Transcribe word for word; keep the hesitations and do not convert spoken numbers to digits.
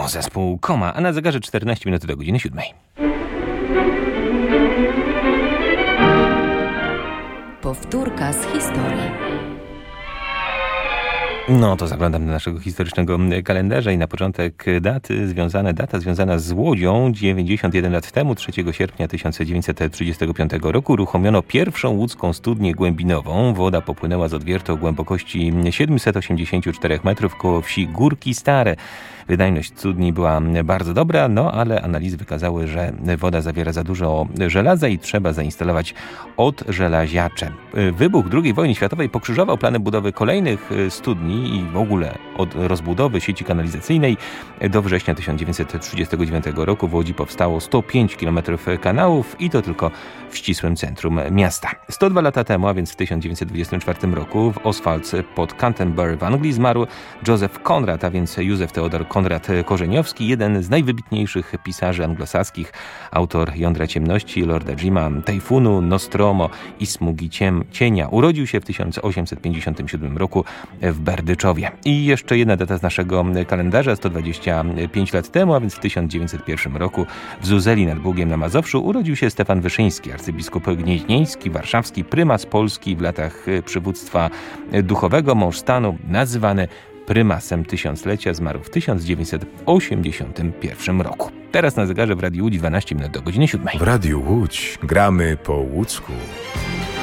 to zespół Koma, a na zegarze czternaście minut do godziny siódmej. Powtórka z historii. No to zaglądam do naszego historycznego kalendarza i na początek daty związane, data związana z Łodzią. dziewięćdziesiąt jeden lat temu, trzeciego sierpnia tysiąc dziewięćset trzydziestego piątego roku, uruchomiono pierwszą łódzką studnię głębinową. Woda popłynęła z odwiertu o głębokości siedemset osiemdziesiąt cztery metrów koło wsi Górki Stare. Wydajność studni była bardzo dobra, no ale analizy wykazały, że woda zawiera za dużo żelaza i trzeba zainstalować odżelaziacze. Wybuch drugiej wojny światowej pokrzyżował plany budowy kolejnych studni i w ogóle od rozbudowy sieci kanalizacyjnej. Do września tysiąc dziewięćset trzydziestego dziewiątego roku w Łodzi powstało sto pięć kilometrów kanałów i to tylko w ścisłym centrum miasta. sto dwa lata temu, a więc w tysiąc dziewięćset dwudziestym czwartym roku w Oswald pod Canterbury w Anglii zmarł Józef Konrad, a więc Józef Teodor Konrad Korzeniowski, jeden z najwybitniejszych pisarzy anglosaskich, autor Jądra Ciemności, Lorda Jima, Tajfunu, Nostromo i Smugi Ciem- Cienia. Urodził się w tysiąc osiemset pięćdziesiątym siódmym roku w Berdyczowie. I jeszcze jedna data z naszego kalendarza, sto dwadzieścia pięć lat temu, a więc w tysiąc dziewięćset pierwszym roku w Zuzeli nad Bugiem na Mazowszu urodził się Stefan Wyszyński, arcybiskup gnieźnieński, warszawski, prymas Polski w latach przywództwa duchowego, mąż stanu, nazywany prymasem tysiąclecia, zmarł w tysiąc dziewięćset osiemdziesiątym pierwszym roku. Teraz na zegarze w Radiu Łódź dwanaście minut do godziny siódmej. W Radiu Łódź gramy po łódzku.